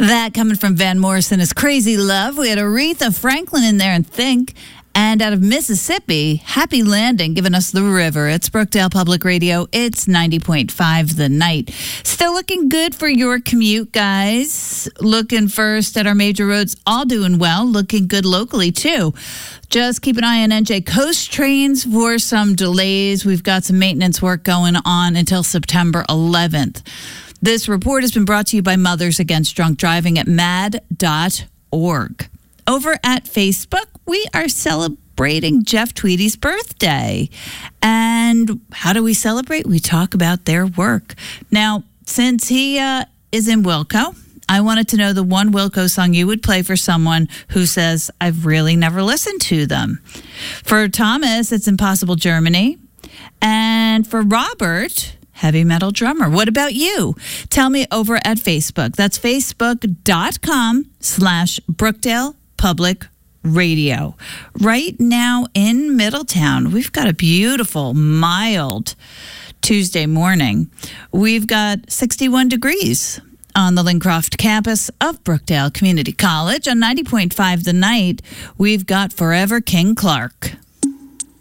That coming from Van Morrison is Crazy Love. We had Aretha Franklin in there and Think. And out of Mississippi, Happy Landing giving us The River. It's Brookdale Public Radio. It's 90.5 The Night. Still looking good for your commute, guys. Looking first at our major roads, all doing well. Looking good locally, too. Just keep an eye on NJ Coast trains for some delays. We've got some maintenance work going on until September 11th. This report has been brought to you by Mothers Against Drunk Driving at mad.org. Over at Facebook, we are celebrating Jeff Tweedy's birthday. And how do we celebrate? We talk about their work. Now, since he is in Wilco, I wanted to know the one Wilco song you would play for someone who says, I've really never listened to them. For Thomas, it's Impossible Germany. And for Robert, Heavy Metal Drummer. What about you? Tell me over at Facebook. That's facebook.com/Brookdale Public Radio. Right now in Middletown, we've got a beautiful, mild Tuesday morning. We've got 61 degrees on the Lincroft campus of Brookdale Community College. On 90.5 The Night, we've got Forever King Clark.